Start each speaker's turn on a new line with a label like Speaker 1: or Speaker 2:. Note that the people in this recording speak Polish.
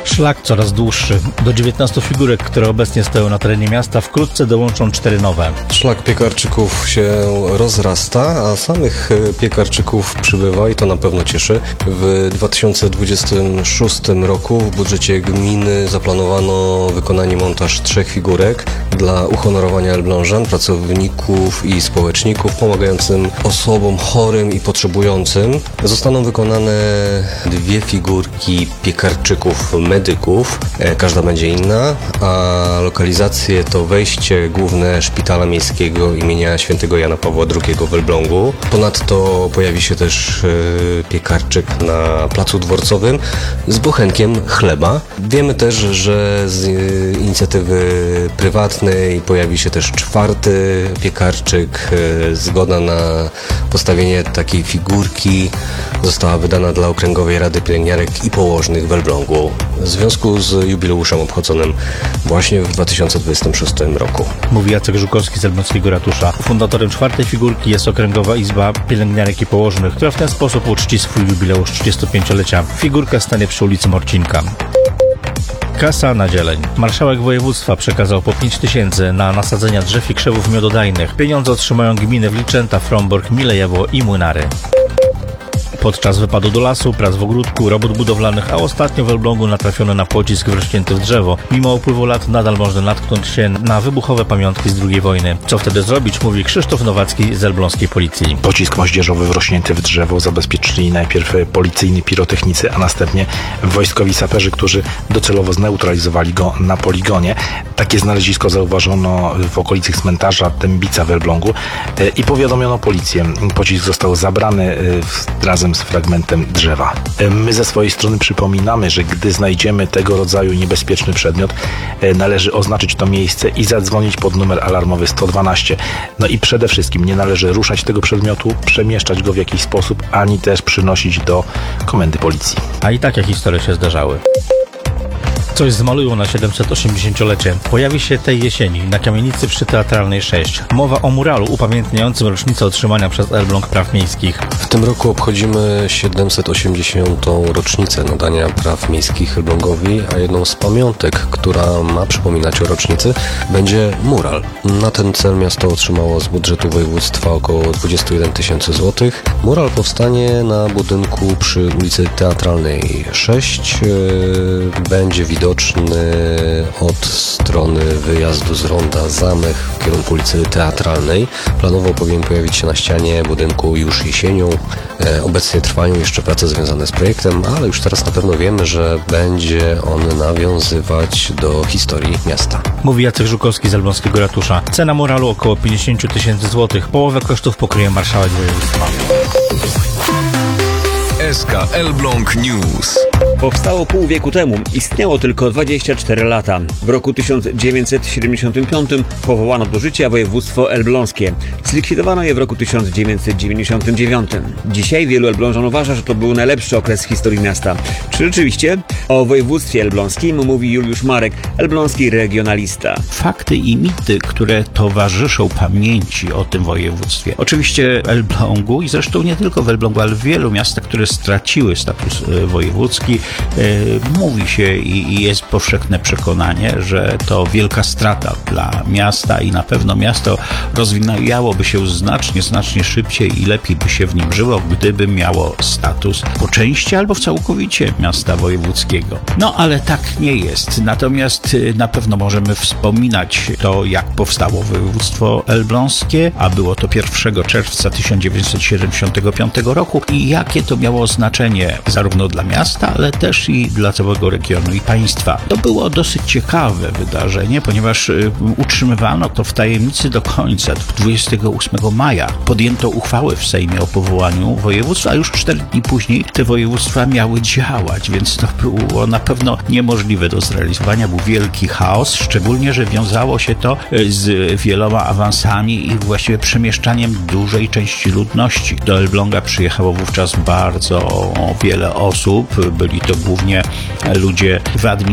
Speaker 1: Szlak coraz dłuższy. Do 19 figurek, które obecnie stoją na terenie miasta, wkrótce dołączą 4 nowe.
Speaker 2: Szlak piekarczyków się rozrasta, a samych piekarczyków przybywa i to na pewno cieszy. W 2026 roku w budżecie gminy zaplanowano wykonanie montaż 3 figurek dla uhonorowania elblążan, pracowników i społeczników pomagającym osobom chorym i potrzebującym. Zostaną wykonane 2 figurki piekarczyków medyków, każda będzie inna, a lokalizacje to wejście główne Szpitala Miejskiego imienia Świętego Jana Pawła II w Elblągu. Ponadto pojawi się też piekarczyk na Placu Dworcowym z bochenkiem chleba. Wiemy też, że z inicjatywy prywatnej pojawi się też 4 piekarczyk. Zgoda na postawienie takiej figurki została wydana dla Okręgowej Rady Pielęgniarek i Położnych w Elblągu w związku z jubileuszem obchodzonym właśnie w 2026 roku.
Speaker 1: Mówi Jacek Żukowski z elbląskiego ratusza. Fundatorem 4 figurki jest Okręgowa Izba Pielęgniarek i Położnych, która w ten sposób uczci swój jubileusz 35-lecia. Figurka stanie przy ulicy Morcinka. Kasa na dzieleń. Marszałek województwa przekazał po 5 000 na nasadzenia drzew i krzewów miododajnych. Pieniądze otrzymają gminy Wliczęta, Frombork, Milejewo i Młynary. Podczas wypadu do lasu, prac w ogródku, robót budowlanych, a ostatnio w Elblągu natrafiono na pocisk wrośnięty w drzewo. Mimo upływu lat nadal można natknąć się na wybuchowe pamiątki z II wojny. Co wtedy zrobić, mówi Krzysztof Nowacki z elbląskiej policji.
Speaker 3: Pocisk moździerzowy wrośnięty w drzewo zabezpieczyli najpierw policyjni pirotechnicy, a następnie wojskowi saperzy, którzy docelowo zneutralizowali go na poligonie. Takie znalezisko zauważono w okolicy cmentarza Dębica w Elblągu i powiadomiono policję. Pocisk został zabrany razem z fragmentem drzewa. My ze swojej strony przypominamy, że gdy znajdziemy tego rodzaju niebezpieczny przedmiot, należy oznaczyć to miejsce i zadzwonić pod numer alarmowy 112. No i przede wszystkim nie należy ruszać tego przedmiotu, przemieszczać go w jakiś sposób, ani też przynosić do komendy policji.
Speaker 1: A i takie historie się zdarzały. Coś zmalują na 780-lecie. Pojawi się tej jesieni na kamienicy przy Teatralnej 6. Mowa o muralu upamiętniającym rocznicę otrzymania przez Elbląg praw miejskich.
Speaker 2: W tym roku obchodzimy 780. rocznicę nadania praw miejskich Elblągowi, a jedną z pamiątek, która ma przypominać o rocznicy, będzie mural. Na ten cel miasto otrzymało z budżetu województwa około 21 000 złotych. Mural powstanie na budynku przy ulicy Teatralnej 6. Będzie widoczny od strony wyjazdu z ronda Zamek w kierunku ulicy Teatralnej. Planowo powinien pojawić się na ścianie budynku już jesienią. Obecnie trwają jeszcze prace związane z projektem, ale już teraz na pewno wiemy, że będzie on nawiązywać do historii miasta.
Speaker 1: Mówi Jacek Żukowski z elbląskiego ratusza. Cena muralu około 50 000 złotych. Połowę kosztów pokryje marszałek województwa.
Speaker 4: SK Elbląg News.
Speaker 5: Powstało pół wieku temu, istniało tylko 24 lata. W roku 1975 powołano do życia województwo elbląskie. Zlikwidowano je w roku 1999. Dzisiaj wielu elblążan uważa, że to był najlepszy okres w historii miasta. Czy rzeczywiście? O województwie elbląskim mówi Juliusz Marek, elbląski regionalista.
Speaker 6: Fakty i mity, które towarzyszą pamięci o tym województwie. Oczywiście Elblągu i zresztą nie tylko w Elblągu, ale w wielu miastach, które straciły status wojewódzki, mówi się i jest powszechne przekonanie, że to wielka strata dla miasta i na pewno miasto rozwijałoby się znacznie szybciej i lepiej by się w nim żyło, gdyby miało status po części albo całkowicie miasta wojewódzkiego. No ale tak nie jest. Natomiast na pewno możemy wspominać to, jak powstało województwo elbląskie, a było to 1 czerwca 1975 roku i jakie to miało znaczenie zarówno dla miasta, ale też i dla całego regionu i państwa. To było dosyć ciekawe wydarzenie, ponieważ utrzymywano to w tajemnicy do końca. 28 maja podjęto uchwałę w Sejmie o powołaniu województw, a już 4 dni później te województwa miały działać, więc to było na pewno niemożliwe do zrealizowania. Był wielki chaos, szczególnie, że wiązało się to z wieloma awansami i właściwie przemieszczaniem dużej części ludności. Do Elbląga przyjechało wówczas bardzo wiele osób. Byli to głównie ludzie w administracji